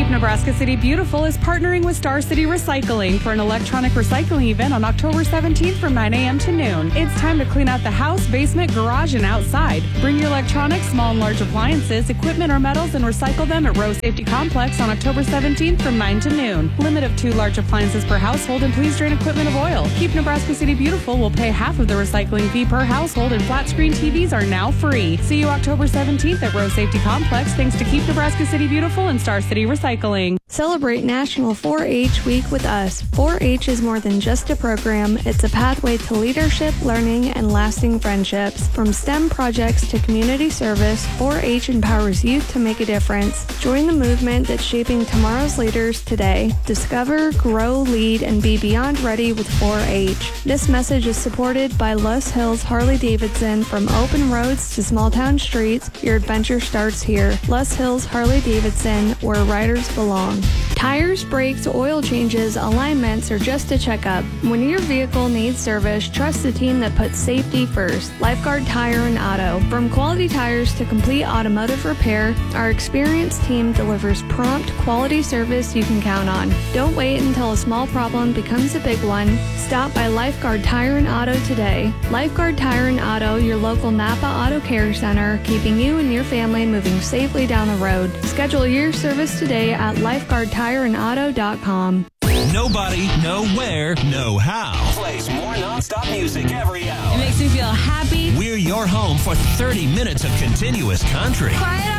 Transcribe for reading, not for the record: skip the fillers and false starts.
Keep Nebraska City Beautiful is partnering with Star City Recycling for an electronic recycling event on October 17th from 9 a.m. to noon. It's time to clean out the house, basement, garage, and outside. Bring your electronics, small and large appliances, equipment, or metals and recycle them at Row Safety Complex on October 17th from 9 to noon. Limit of 2 large appliances per household, and please drain equipment of oil. Keep Nebraska City Beautiful will pay half of the recycling fee per household, and flat screen TVs are now free. See you October 17th at Row Safety Complex, thanks to Keep Nebraska City Beautiful and Star City Recycling. Celebrate National 4-H Week with us. 4-H is more than just a program. It's a pathway to leadership, learning, and lasting friendships. From STEM projects to community service, 4-H empowers youth to make a difference. Join the movement that's shaping tomorrow's leaders today. Discover, grow, lead, and be beyond ready with 4-H. This message is supported by Los Hills Harley-Davidson. From open roads to small-town streets, your adventure starts here. Los Hills Harley-Davidson, where riders belong. Tires, brakes, oil changes, alignments, or just a checkup. When your vehicle needs service, trust the team that puts safety first. Lifeguard Tire and Auto. From quality tires to complete automotive repair, our experienced team delivers prompt, quality service you can count on. Don't wait until a small problem becomes a big one. Stop by Lifeguard Tire and Auto today. Lifeguard Tire and Auto, your local Napa Auto Care Center, keeping you and your family moving safely down the road. Schedule your service today at lifeguardtireandauto.com. Nobody, nowhere, know how. Plays more non-stop music every hour. It makes me feel happy. We're your home for 30 minutes of continuous country. Quiet